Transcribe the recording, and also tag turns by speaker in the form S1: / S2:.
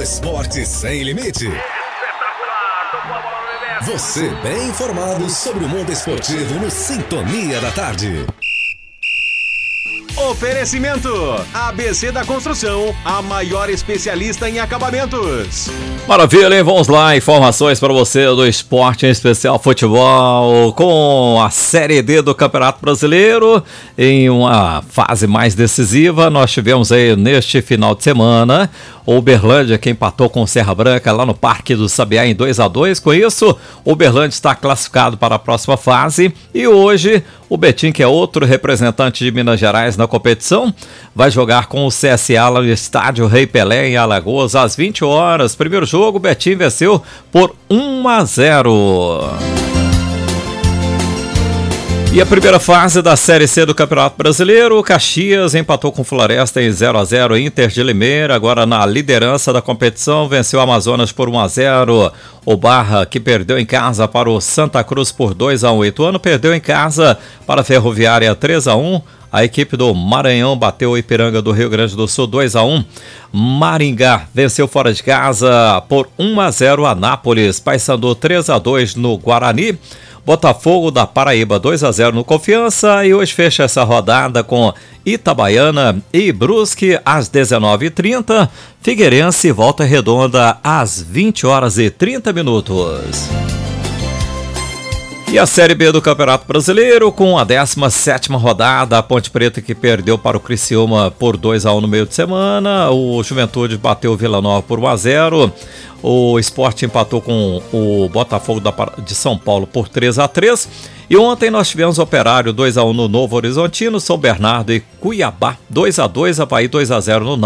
S1: Esporte Sem Limite. Você bem informado sobre o mundo esportivo no Sintonia da Tarde.
S2: Oferecimento: ABC da Construção, a maior especialista em acabamentos.
S3: Maravilha, hein? Vamos lá, informações para você do esporte, em especial futebol, com a Série D do Campeonato Brasileiro, em uma fase mais decisiva. Nós tivemos aí neste final de semana o Uberlândia, que empatou com o Serra Branca lá no Parque do Sabiá em 2-2. Com isso, o Uberlândia está classificado para a próxima fase. E hoje, o Betim, que é outro representante de Minas Gerais na competição, vai jogar com o CSA lá no estádio Rei Pelé, em Alagoas, às 20 horas. Primeiro jogo, o Betim venceu por 1-0. E a primeira fase da Série C do Campeonato Brasileiro, o Caxias empatou com o Floresta em 0-0, Inter de Limeira, agora na liderança da competição, venceu o Amazonas por 1-0. O Barra, que perdeu em casa para o Santa Cruz por 2-1. Ituano perdeu em casa para a Ferroviária 3-1. A equipe do Maranhão bateu o Ipiranga do Rio Grande do Sul 2-1. Maringá venceu fora de casa por 1-0 a Anápolis. Paysandu 3-2 no Guarani. Botafogo da Paraíba 2-0 no Confiança. E hoje fecha essa rodada com Itabaiana e Brusque às 19h30. Figueirense e Volta Redonda às 20h30. E a Série B do Campeonato Brasileiro, com a 17ª rodada, a Ponte Preta, que perdeu para o Criciúma por 2-1 no meio de semana, o Juventude bateu o Vila Nova por 1-0, o Sport empatou com o Botafogo de São Paulo por 3-3, e ontem nós tivemos Operário 2-1 no Novo Horizontino, São Bernardo e Cuiabá 2-2, Avaí 2-0 no